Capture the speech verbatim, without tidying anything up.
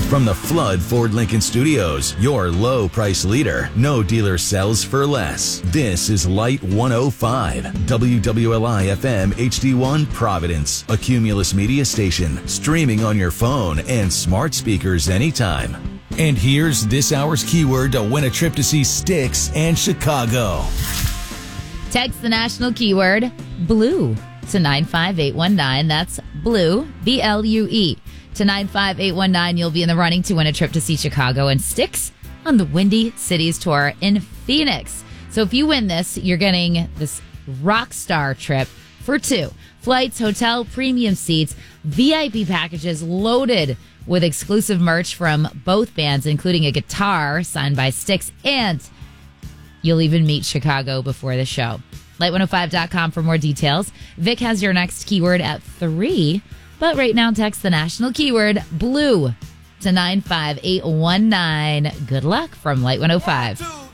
From the Flood Ford Lincoln Studios, your low price leader. No dealer sells for less. This is Light one oh five, W W L I F M H D one Providence, a Cumulus media station, streaming on your phone and smart speakers anytime. And here's this hour's keyword to win a trip to see Styx and Chicago. Text the national keyword BLUE to nine five eight one nine. That's BLUE, B L U E. To nine five eight one nine, you'll be in the running to win a trip to see Chicago and Styx on the Windy Cities Tour in Phoenix. So if you win this, you're getting this rock star trip for two. Flights, hotel, premium seats, V I P packages loaded with exclusive merch from both bands, including a guitar signed by Styx, and you'll even meet Chicago before the show. light one oh five dot com for more details. Vic has your next keyword at three. But right now, text the national keyword BLUE to nine five eight one nine. Good luck from Light one oh five.